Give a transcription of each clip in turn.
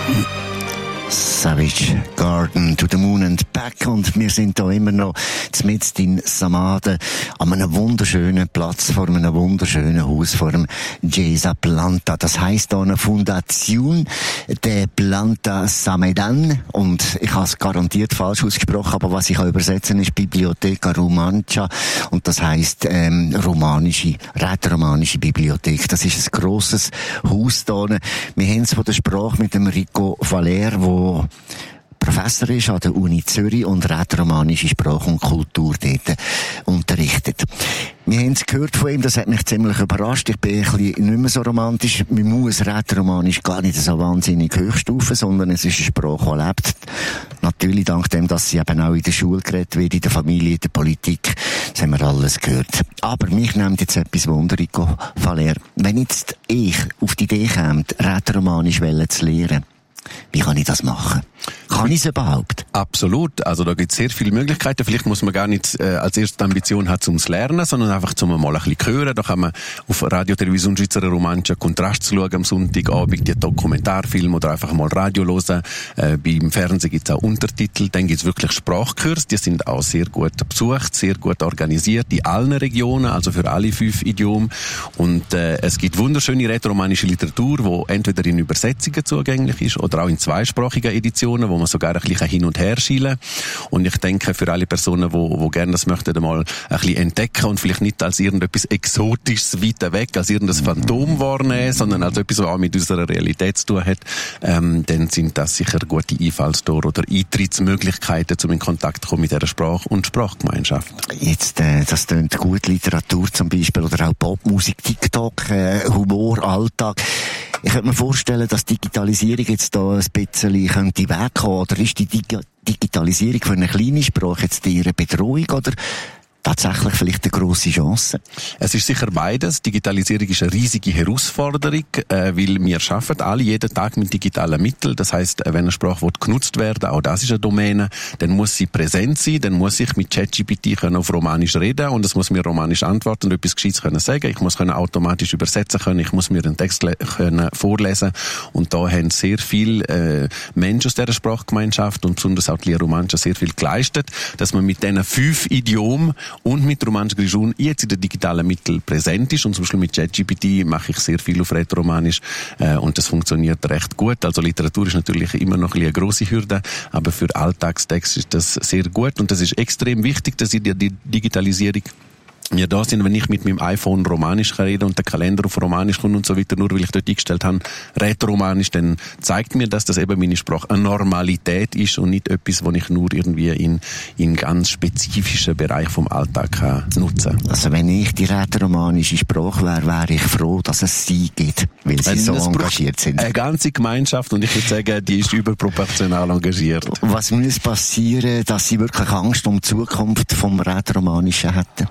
Savage Garden to the Moon and Back, und wir sind da immer noch mitten in Samaden an einem wunderschönen Platz vor einem wunderschönen Haus vor dem Gesa Planta. Das heisst da eine Fondation de Planta Samedan, und ich habe es garantiert falsch ausgesprochen, aber was ich auch übersetzen ist Bibliotheca Romancia, und das heisst rätoromanische Bibliothek. Das ist ein grosses Haus da. Wir haben es von der Sprache mit dem Rico Valer, wo Professor ist an der Uni Zürich und rätoromanische Sprache und Kultur dort unterrichtet. Wir haben es gehört von ihm, das hat mich ziemlich überrascht. Ich bin ein bisschen nicht mehr so romantisch. Man muss rätoromanisch gar nicht so wahnsinnig hochstufen, sondern es ist eine Sprache, die lebt. Natürlich dank dem, dass sie eben auch in der Schule geredet wird, in der Familie, in der Politik. Das haben wir alles gehört. Aber mich nimmt jetzt etwas Wunder, Rico Valer. Wenn jetzt ich auf die Idee käme, rätoromanisch zu lernen, wie kann ich das machen? Kann ich es überhaupt? Absolut. Also da gibt es sehr viele Möglichkeiten. Vielleicht muss man gar nicht als erste Ambition haben zum Lernen, sondern einfach zum mal ein bisschen hören. Da kann man auf Radio Television Schweizer Romancia Kontrast schauen am Sonntagabend, die Dokumentarfilme, oder einfach mal Radio hören. Beim Fernsehen gibt es auch Untertitel. Dann gibt es wirklich Sprachkurse. Die sind auch sehr gut besucht, sehr gut organisiert in allen Regionen, also für alle 5 Idiomen. Und es gibt wunderschöne rätoromanische Literatur, die entweder in Übersetzungen zugänglich ist oder auch in zweisprachigen Editionen, wo man sogar ein bisschen hin und her schielen. Und ich denke, für alle Personen, die gerne das möchten, mal ein bisschen entdecken und vielleicht nicht als irgendetwas Exotisches weiter weg, als irgendein Phantom wahrnehmen, sondern als etwas, was auch mit unserer Realität zu tun hat, dann sind das sicher gute Einfallstore oder Eintrittsmöglichkeiten, um in Kontakt zu kommen mit dieser Sprache und Sprachgemeinschaft. Jetzt, das tönt gut, Literatur zum Beispiel, oder auch Popmusik, TikTok, Humor, Alltag. Ich könnte mir vorstellen, dass Digitalisierung jetzt da ein bisschen könnte wegkommen, oder ist die Digitalisierung für eine kleine Sprache jetzt eher eine Bedrohung, oder tatsächlich vielleicht eine grosse Chance? Es ist sicher beides. Digitalisierung ist eine riesige Herausforderung, weil wir arbeiten alle jeden Tag mit digitalen Mitteln. Das heisst, wenn eine Sprache genutzt werden, auch das ist eine Domäne, dann muss sie präsent sein, dann muss ich mit ChatGPT auf Romanisch reden und es muss mir Romanisch antworten und etwas Gescheites können sagen. Ich muss automatisch übersetzen können, ich muss mir den Text vorlesen, und da haben sehr viele Menschen aus dieser Sprachgemeinschaft und besonders auch die Romancia sehr viel geleistet, dass man mit diesen 5 Idiomen und mit Romansch Grischun jetzt in den digitalen Mitteln präsent ist. Und zum Beispiel mit ChatGPT mache ich sehr viel auf Rätoromanisch und das funktioniert recht gut. Also Literatur ist natürlich immer noch eine grosse Hürde, aber für Alltagstext ist das sehr gut, und das ist extrem wichtig, dass in der Digitalisierung wir da sind, wenn ich mit meinem iPhone Romanisch rede und der Kalender auf Romanisch kommt und so weiter, nur weil ich dort eingestellt habe, Rätoromanisch, dann zeigt mir das eben meine Sprache eine Normalität ist und nicht etwas, was ich nur irgendwie in ganz spezifischen Bereich vom Alltag kann nutzen. Also wenn ich die rätoromanische Sprache wäre ich froh, dass es sie gibt, weil sie so engagiert sind. Eine ganze Gemeinschaft, und ich würde sagen, die ist überproportional engagiert. Was muss passieren, dass sie wirklich Angst um die Zukunft vom Rätoromanischen hätten?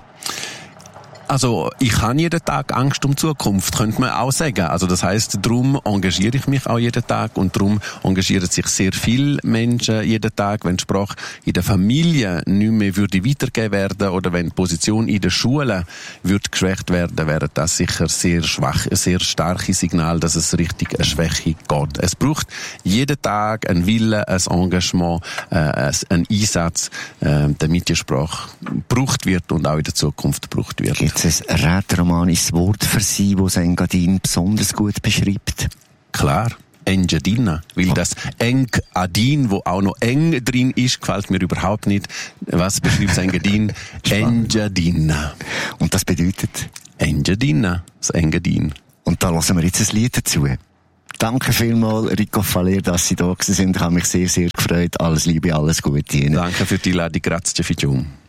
Also, ich habe jeden Tag Angst um die Zukunft, könnte man auch sagen. Also, das heisst, darum engagiere ich mich auch jeden Tag, und darum engagieren sich sehr viele Menschen jeden Tag. Wenn die Sprache in der Familie nicht mehr würde weitergegeben werden oder wenn die Position in der Schule würde geschwächt werden, wäre das sicher sehr schwach, ein sehr starkes Signal, dass es richtig eine Schwäche geht. Es braucht jeden Tag einen Willen, ein Engagement, einen Einsatz, damit die Sprache gebraucht wird und auch in der Zukunft gebraucht wird. Gibt es ein rätoromanisches Wort für Sie, das Engadin besonders gut beschreibt? Klar, Engadina. Weil das Engadin, wo auch noch eng drin ist, gefällt mir überhaupt nicht. Was beschreibt Engadin? Engadina. Und das bedeutet? Engadina, das Engadin. Und da lassen wir jetzt ein Lied dazu. Danke vielmals, Rico Valer, dass Sie da sind. Ich habe mich sehr, sehr gefreut. Alles Liebe, alles Gute Ihnen. Danke für die Einladung. Grazie, Figium.